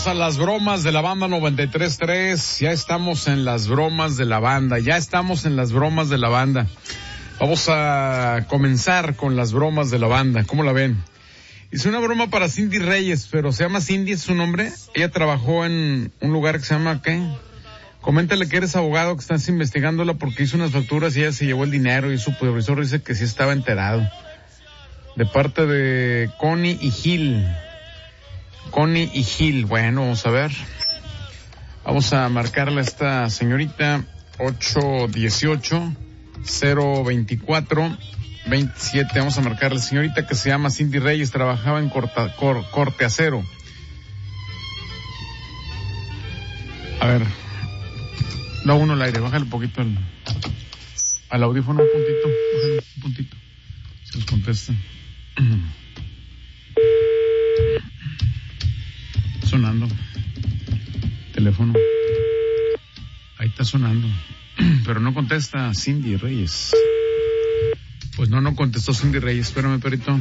a las bromas de la banda 93.3. Ya estamos en las bromas de la banda. Vamos a comenzar con las bromas de la banda. ¿Cómo la ven? Hice una broma para Cindy Reyes, pero se llama Cindy, ¿es su nombre? Ella trabajó en un lugar que se llama, ¿qué? Coméntale que eres abogado, que estás investigándola porque hizo unas facturas y ella se llevó el dinero y su supervisor dice que sí estaba enterado. De parte de Connie y Gil. Bueno, vamos a ver. Vamos a marcarle a esta señorita 818-024-27. Vamos a marcarle a la señorita que se llama Cindy Reyes, trabajaba en corte acero. A ver, da uno al aire, bájale un poquito al audífono, un puntito. Se nos contesta. Sonando. Teléfono. Ahí está sonando. Pero no contesta Cindy Reyes. Pues no contestó Cindy Reyes. Espérame, perito.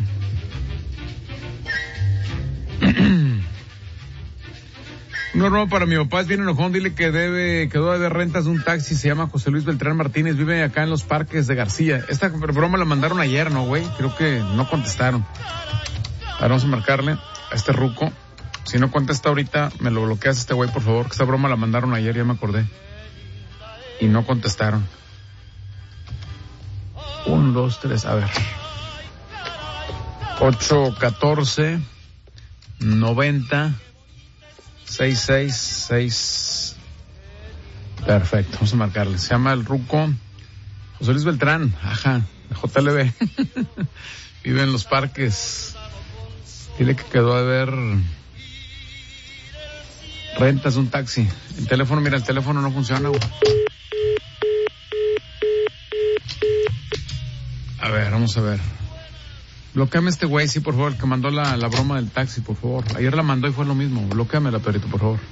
Un horno para mi papá es bien enojón. Dile que quedó de rentas de un taxi. Se llama José Luis Beltrán Martínez. Vive acá en los Parques de García. Esta broma la mandaron ayer, ¿no, güey? Creo que no contestaron. Ahora vamos a marcarle a este ruco. Si no contesta ahorita, me lo bloqueas este güey, por favor, que esta broma la mandaron ayer, ya me acordé. Y no contestaron. 1, 2, 3, a ver. 814-90-666. Perfecto, vamos a marcarle. Se llama el ruco José Luis Beltrán, ajá, de JLB. Vive en los Parques. Dile que quedó de ver rentas un taxi. El teléfono no funciona, güey. A ver, vamos a ver. Bloqueame este güey, sí, por favor, que mandó la broma del taxi, por favor. Ayer la mandó y fue lo mismo. Bloqueamela, perito, por favor.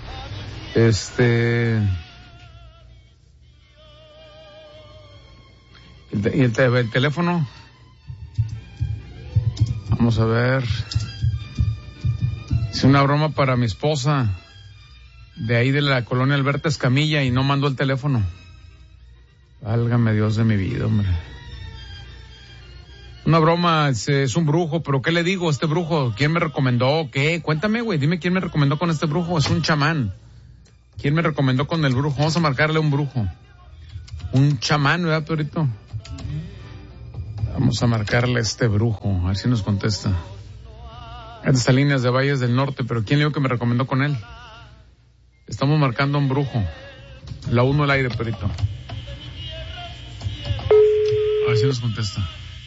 ¿Y el teléfono? Vamos a ver. Hice una broma para mi esposa de ahí de la colonia Alberta Escamilla y no mandó el teléfono. Válgame Dios de mi vida, hombre. Una broma, es un brujo, pero ¿qué le digo a este brujo? ¿Quién me recomendó? ¿Qué? Cuéntame, güey, dime quién me recomendó con este brujo. Es un chamán. ¿Quién me recomendó con el brujo? Vamos a marcarle a un brujo. Un chamán, ¿verdad, perito? Vamos a marcarle a este brujo, a ver si nos contesta. Estas líneas de Valles del Norte, pero ¿quién le dijo que me recomendó con él? Estamos marcando a un brujo. La 1 al aire, perito. A ver si nos contesta.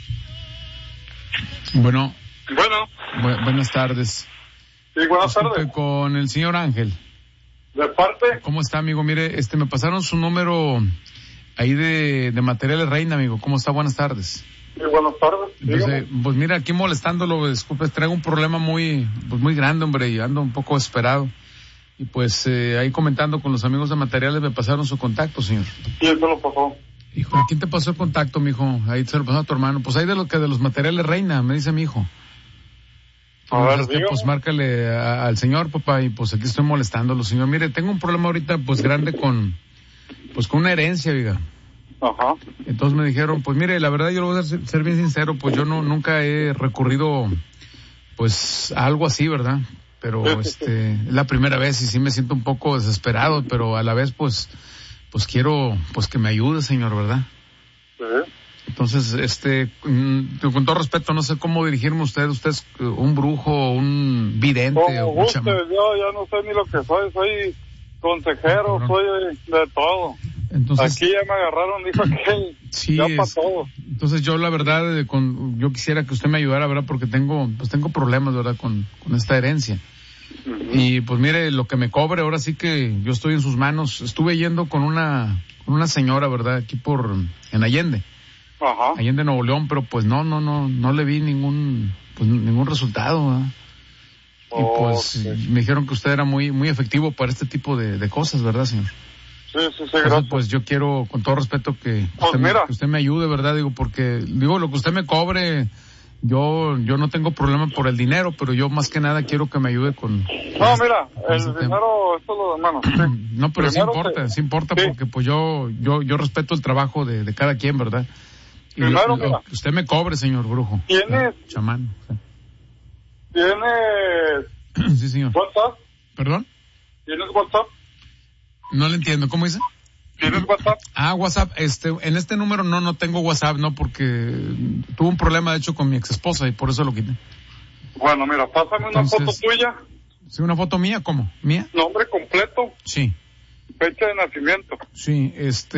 Bueno. Buenas tardes. Sí, buenas tardes. Estoy con el señor Ángel. ¿De parte? ¿Cómo está, amigo? Mire, me pasaron su número ahí de Materiales Reina, amigo. ¿Cómo está? Buenas tardes. Sí, buenas tardes. Entonces, pues mira, aquí molestándolo, disculpe, traigo un problema muy grande, hombre, y ando un poco desesperado. Y pues ahí comentando con los amigos de Materiales me pasaron su contacto, señor. Sí, eso lo pasó. Hijo, ¿a quién te pasó el contacto, mijo? Ahí se lo pasó a tu hermano. Pues ahí de los Materiales Reina, me dice mi hijo. A ver, pues márcale al señor, papá, y pues aquí estoy molestándolo, señor. Mire, tengo un problema ahorita, pues grande con una herencia, diga. Ajá. Entonces me dijeron, pues mire, la verdad yo lo voy a ser bien sincero, pues yo nunca he recurrido, pues, a algo así, ¿verdad? Pero, es la primera vez y sí me siento un poco desesperado, pero a la vez, pues quiero, pues que me ayude, señor, ¿verdad? Sí. Entonces, con todo respeto, no sé cómo dirigirme a usted. ¿Usted es un brujo, un vidente o un chamán? Yo ya no sé ni lo que soy consejero, soy de todo. Entonces, aquí ya me agarraron, dijo que sí, ya para todo. Entonces yo la verdad, yo quisiera que usted me ayudara, ¿verdad? Porque tengo problemas, ¿verdad? Con esta herencia. Uh-huh. Y pues mire, lo que me cobre, ahora sí que yo estoy en sus manos. Estuve yendo con una señora, ¿verdad? Aquí en Allende. Ajá. Allende, Nuevo León, pero pues no le vi ningún resultado, ¿verdad? Y pues me dijeron que usted era muy efectivo para este tipo de cosas, ¿verdad, señor? Sí, gracias. Pues yo quiero, con todo respeto, que usted me ayude, ¿verdad? Digo, porque, lo que usted me cobre, yo no tengo problema por el dinero, pero yo más que nada quiero que me ayude con... No, mira, el dinero, esto es lo de menos. Sí. No, pero Primero sí importa sí. Porque pues yo respeto el trabajo de cada quien, ¿verdad? Y primero, mira. Usted me cobre, señor Brujo. ¿Tienes? Chamán. Sí. ¿Tienes? Sí, señor. ¿WhatsApp? ¿Perdón? ¿Tienes WhatsApp? No le entiendo, ¿cómo dice? ¿Tienes WhatsApp? WhatsApp, en este número no tengo WhatsApp, no, porque tuve un problema de hecho con mi ex esposa y por eso lo quité. Bueno, mira, pásame una foto tuya. Sí, una foto mía, ¿cómo? ¿Mía? Nombre completo. Sí. Fecha de nacimiento. Sí,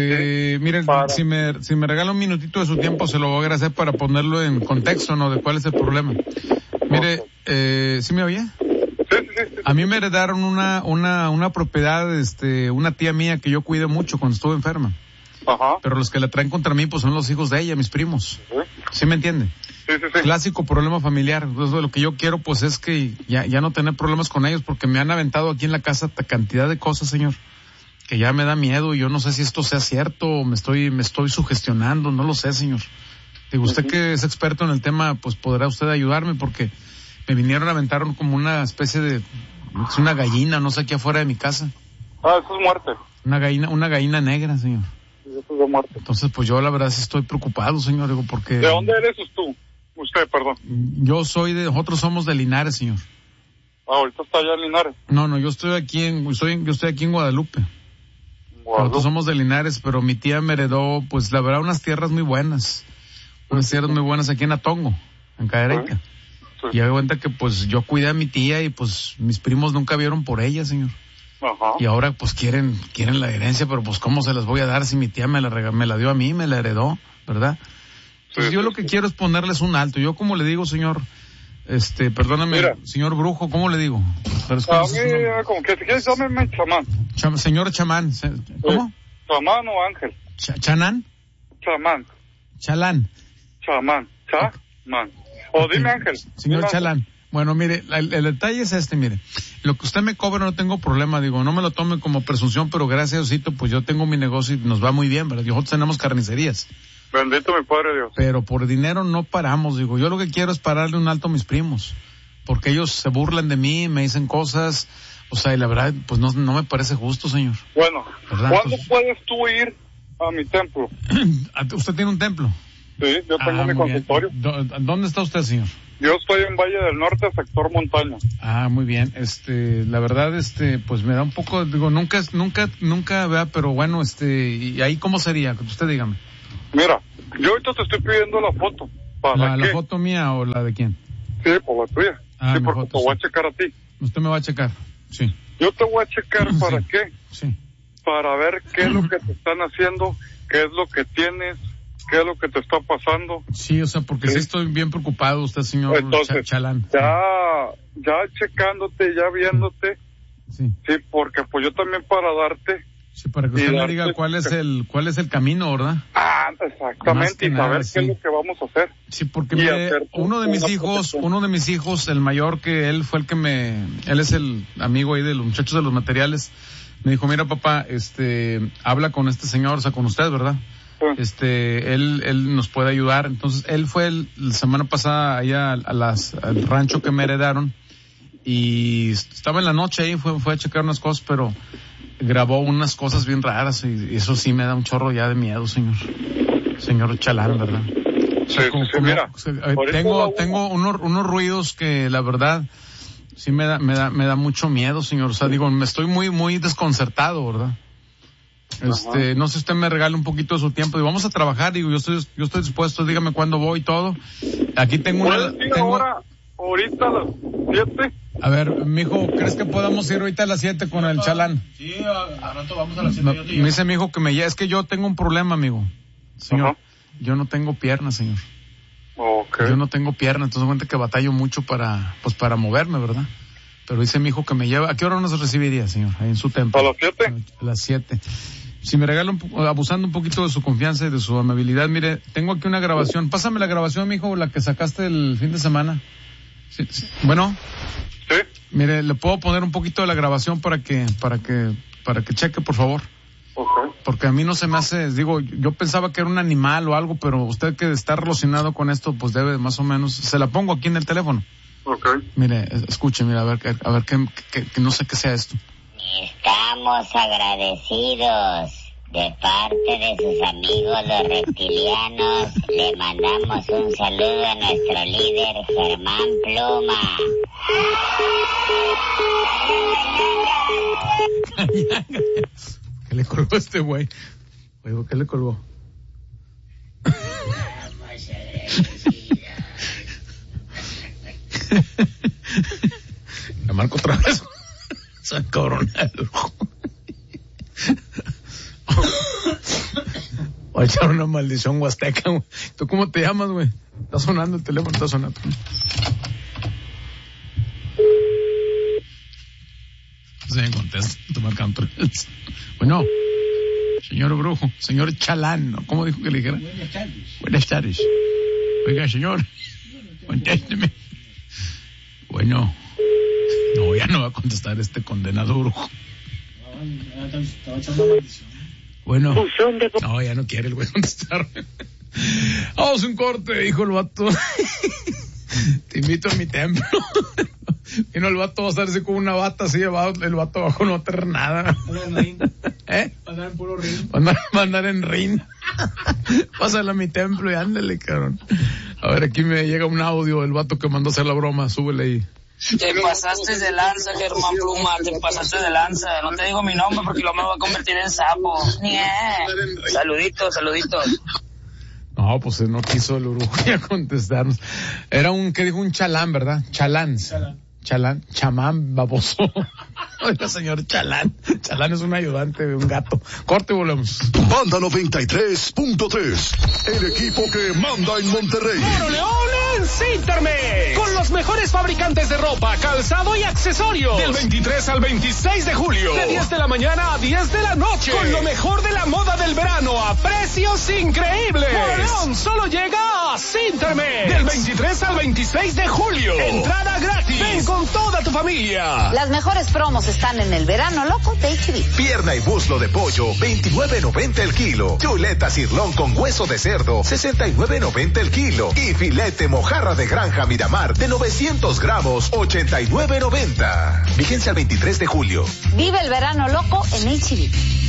miren, si me regala un minutito de su tiempo, se lo voy a agradecer para ponerlo en contexto, ¿no? De cuál es el problema. Mire, ¿sí me oye? Sí. A mí me heredaron una propiedad, una tía mía que yo cuidé mucho cuando estuve enferma. Ajá. Pero los que la traen contra mí, pues son los hijos de ella, mis primos. ¿Sí me entiende? Sí. Clásico problema familiar. Entonces, lo que yo quiero, pues, es que ya no tener problemas con ellos, porque me han aventado aquí en la casa cantidad de cosas, señor, que ya me da miedo y yo no sé si esto sea cierto o me estoy sugestionando, no lo sé, señor. Digo, usted que es experto en el tema, pues podrá usted ayudarme porque me vinieron a aventar como una especie de, es una gallina, no sé, aquí afuera de mi casa. Eso es muerte. Una gallina negra, señor. Eso es de muerte. Entonces, pues yo la verdad sí estoy preocupado, señor, digo, porque... ¿De dónde eres tú? Usted, perdón. Nosotros somos de Linares, señor. Ahorita está allá en Linares. No, yo estoy aquí en Guadalupe. Nosotros somos de Linares, pero mi tía me heredó, pues la verdad, unas tierras muy buenas. Unas tierras muy buenas aquí en Atongo, en Cadereyta. Sí. Y me cuenta que pues yo cuidé a mi tía y pues mis primos nunca vieron por ella, señor. Ajá. Y ahora pues quieren la herencia, pero pues cómo se las voy a dar si mi tía me la dio a mí, me la heredó, ¿verdad? Entonces yo lo que quiero es ponerles un alto. Yo como le digo, señor, perdóname, mira, señor Brujo, ¿cómo le digo? Pero es que como que si quieres llámeme chamán. Señor chamán, ¿cómo? Chamán o ángel. ¿Chanán? Chamán. Chalán. Chamán. Chamán. O dime ángel. Señor dime Chalán. Ángel. Bueno, mire, el detalle es mire. Lo que usted me cobra no tengo problema, digo, no me lo tome como presunción, pero gracias a Diosito, pues yo tengo mi negocio y nos va muy bien, ¿verdad? Nosotros tenemos carnicerías. Bendito mi Padre Dios. Pero por dinero no paramos, digo, yo lo que quiero es pararle un alto a mis primos, porque ellos se burlan de mí, me dicen cosas, o sea, y la verdad, pues no me parece justo, señor. Bueno, ¿verdad? ¿Cuándo puedes tú ir a mi templo? ¿Usted tiene un templo? Sí, yo tengo mi consultorio. ¿Dónde está usted, señor? Yo estoy en Valle del Norte, sector montaña. Muy bien. La verdad, pues me da un poco, digo, nunca, vea, pero bueno, ¿y ahí cómo sería? Usted dígame. Mira, yo ahorita te estoy pidiendo la foto. ¿Para ¿La foto mía o la de quién? Sí, por la tuya. Sí, porque foto, te voy a checar a ti. Usted me va a checar, sí. Yo te voy a checar, ¿para sí. qué? Sí. Para ver qué es lo que te están haciendo, qué es lo que tienes, qué es lo que te está pasando. Sí, o sea, porque sí estoy bien preocupado, usted, señor. Entonces, Chalán. Ya checándote, ya viéndote. Sí, porque pues yo también para darte. Sí, para que usted me diga cuál es el camino, ¿verdad? Exactamente, y saber qué es lo que vamos a hacer. Sí, porque uno de mis hijos, el mayor, que él fue él es el amigo ahí de los muchachos de los materiales, me dijo, mira papá, habla con este señor, o sea, con usted, ¿verdad? Sí. Él nos puede ayudar. Entonces, él fue la semana pasada allá al rancho que me heredaron, y estaba en la noche ahí, fue a checar unas cosas, pero grabó unas cosas bien raras y eso sí me da un chorro ya de miedo, señor Chalán, ¿verdad? Sí, mira. Tengo unos ruidos que la verdad sí me da mucho miedo, señor. O sea, digo, me estoy muy, muy desconcertado, ¿verdad? No sé si usted me regala un poquito de su tiempo. Digo, vamos a trabajar, digo, yo estoy dispuesto, dígame cuándo voy y todo. Aquí tengo ahorita a las 7. A ver, mijo, ¿crees que podamos ir ahorita a las 7 con el Chalán? Sí, a rato vamos a las 7. Me dice mi hijo es que yo tengo un problema, amigo. Señor, yo no tengo piernas, señor. Okay. Yo no tengo piernas, entonces cuenta que batallo mucho para moverme, ¿verdad? Pero dice mi hijo que me lleva. ¿A qué hora nos recibiría, señor? Ahí en su templo. ¿A las 7? A las 7. Si me regala abusando un poquito de su confianza y de su amabilidad, mire, tengo aquí una grabación. Pásame la grabación, mijo, la que sacaste el fin de semana. Sí. Bueno. Sí. Mire, le puedo poner un poquito de la grabación para que cheque, por favor. Okay. porque a mí no se me hace, digo, yo pensaba que era un animal o algo, pero usted que está relacionado con esto, pues debe más o menos, se la pongo aquí en el teléfono. Okay. Mire, escuche, mire, a ver que no sé qué sea esto. Estamos agradecidos. De parte de sus amigos los reptilianos, le mandamos un saludo a nuestro líder Germán Pluma. ¿Qué le colgó este güey? Oigo, ¿qué le colgó? Le marco otra vez. Se cabrona. Voy a echar una maldición huasteca, güey. ¿Tú cómo te llamas, güey? Está sonando el teléfono, está sonando. Se me contesta, toma canto. Bueno, señor brujo, señor chalán, ¿no? ¿Cómo dijo que le dijera? Buenas tardes. Buenas tardes. Oiga, señor, contésteme. Bueno, no, ya no va a contestar este condenado brujo. Estaba echando una maldición. Bueno, no, ya no quiere el güey contestar. Vamos a un corte, dijo el vato. Te invito a mi templo. Vino el vato a basarse con una bata así llevado, el vato abajo no va a tener nada. Andar en puro ring. Andar en ring. Pásale a mi templo y ándale, cabrón. A ver, aquí me llega un audio, el vato que mandó a hacer la broma, súbele ahí. Te pasaste de lanza, Germán Pluma, te pasaste de lanza. No te digo mi nombre porque lo me va a convertir en sapo. Saluditos. No, pues no quiso el Uruguay a contestarnos. Era ¿qué dijo? Un chalán, ¿verdad? Chalán, chamán, baboso. Oiga, señor Chalán. Chalán es un ayudante de un gato. Corte y volvemos. Banda 93.3, el equipo que manda en Monterrey. Moro León en Cintermex, con los mejores fabricantes de ropa, calzado y accesorios. Del 23 al 26 de julio, de 10 de la mañana a 10 de la noche, con lo mejor de la moda del verano a precios increíbles. Moro León solo llega a Cintermex, del 23 al 26 de julio. Entrada gratis. Ven con toda tu familia. Las mejores promos están en el verano loco de HB. Pierna y muslo de pollo, $29.90 el kilo. Chuleta cirlón con hueso de cerdo, $69.90 el kilo. Y filete mojarra de granja Miramar de 900 gramos, $89.90. Vigencia el 23 de julio. Vive el verano loco en HB.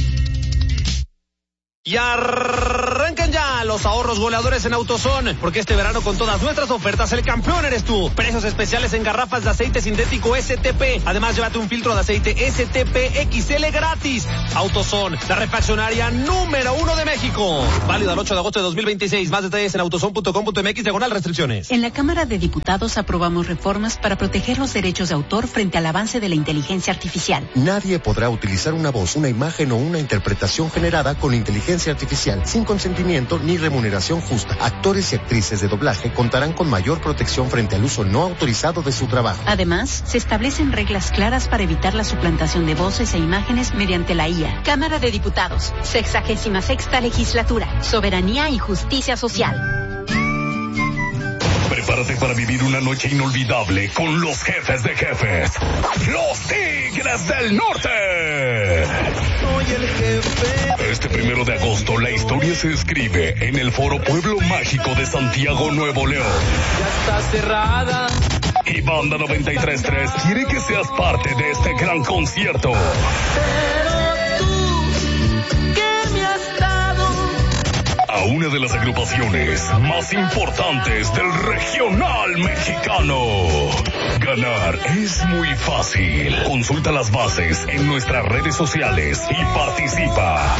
Y arrancan ya los ahorros goleadores en AutoZone, porque este verano con todas nuestras ofertas el campeón eres tú. Precios especiales en garrafas de aceite sintético STP. Además, llévate un filtro de aceite STP XL gratis. AutoZone, la refaccionaria número 1 de México. Válido al 8 de agosto de 2026. Más detalles en autozone.com.mx/restricciones. En la Cámara de Diputados aprobamos reformas para proteger los derechos de autor frente al avance de la inteligencia artificial. Nadie podrá utilizar una voz, una imagen o una interpretación generada con inteligencia artificial sin consentimiento ni remuneración justa. Actores y actrices de doblaje contarán con mayor protección frente al uso no autorizado de su trabajo. Además, se establecen reglas claras para evitar la suplantación de voces e imágenes mediante la IA. Cámara de Diputados, 66ª Legislatura, Soberanía y Justicia Social. Prepárate para vivir una noche inolvidable con los jefes de jefes, los Tigres del Norte. Soy el jefe. Este 1 de agosto la historia se escribe en el Foro Pueblo Mágico de Santiago, Nuevo León. Ya está cerrada. Y Banda 93.3 quiere que seas parte de este gran concierto. Pero tú, ¿qué me has dado? A una de las agrupaciones más importantes del regional mexicano. Ganar es muy fácil. Consulta las bases en nuestras redes sociales y participa.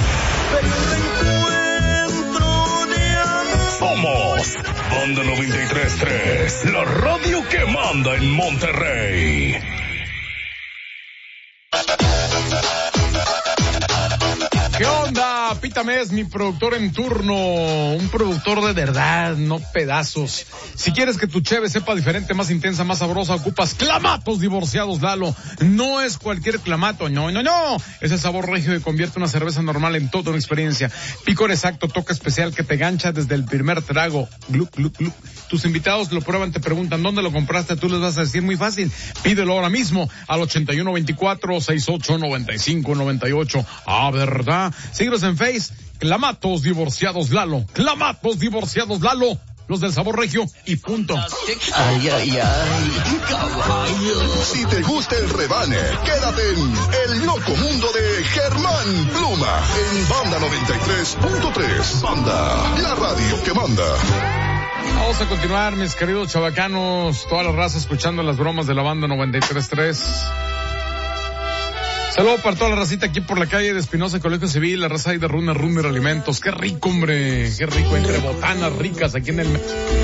Somos Banda 93.3, la radio que manda en Monterrey. ¿Qué onda? Pita Márcame, es mi productor en turno, un productor de verdad, no pedazos. Si quieres que tu cheve sepa diferente, más intensa, más sabrosa, ocupas Clamatos Divorciados Lalo. No es cualquier clamato, no. Es el sabor regio que convierte una cerveza normal en toda una experiencia. Picor exacto, toque especial que te gancha desde el primer trago. Gluc, gluc, gluc. Tus invitados lo prueban, te preguntan dónde lo compraste, tú les vas a decir muy fácil. Pídelo ahora mismo al 8124-689598. Ah, ¿verdad? Síguenos en Face, Clamatos Divorciados Lalo. Clamatos Divorciados Lalo. Los del sabor regio y punto. Ay, caballo. Si te gusta el rebane, quédate en El Loco Mundo de Germán Pluma en Banda 93.3. Banda, la radio que manda. Vamos a continuar, mis queridos chavacanos, toda la raza escuchando las bromas de la Banda 93.3. Saludos para toda la racita aquí por la calle de Espinosa, Colegio Civil, la raza ahí de Runner Alimentos. Qué rico, hombre, qué rico, entre botanas ricas aquí en el...